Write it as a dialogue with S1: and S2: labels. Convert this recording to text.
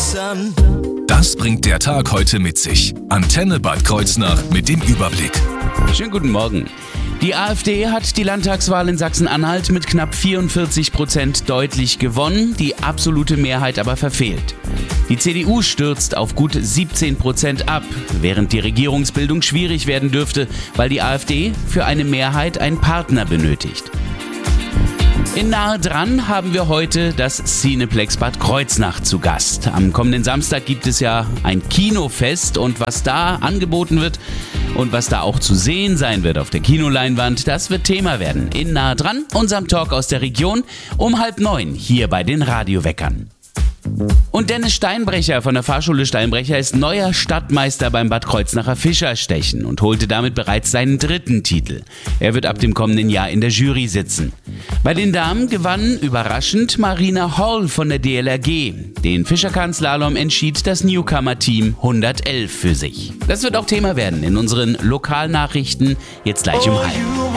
S1: Das bringt der Tag heute mit sich. Antenne Bad Kreuznach mit dem Überblick.
S2: Schönen guten Morgen. Die AfD hat die Landtagswahl in Sachsen-Anhalt mit knapp 44% deutlich gewonnen, die absolute Mehrheit aber verfehlt. Die CDU stürzt auf gut 17% ab, während die Regierungsbildung schwierig werden dürfte, weil die AfD für eine Mehrheit einen Partner benötigt. In Nahe dran haben wir heute das Cineplex Bad Kreuznach zu Gast. Am kommenden Samstag gibt es ja ein Kinofest und was da angeboten wird und was da auch zu sehen sein wird auf der Kinoleinwand, das wird Thema werden. In Nahe dran, unserem Talk aus der Region, um 8:30 hier bei den Radioweckern. Und Dennis Steinbrecher von der Fahrschule Steinbrecher ist neuer Stadtmeister beim Bad Kreuznacher Fischerstechen und holte damit bereits seinen 3. Titel. Er wird ab dem kommenden Jahr in der Jury sitzen. Bei den Damen gewann überraschend Marina Hall von der DLRG. Den Fischerkahn-Slalom entschied das Newcomer-Team 111 für sich. Das wird auch Thema werden in unseren Lokalnachrichten jetzt gleich um 8:30.